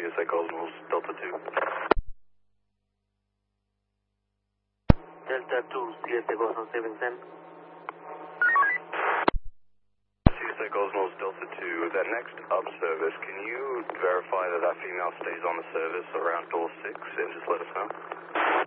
CSA Cosmos Delta 2. Delta 2, CSA Cosmos 710. CSA Cosmos Delta 2, that next up service, can you verify that that female stays on the service around door 6 and just let us know?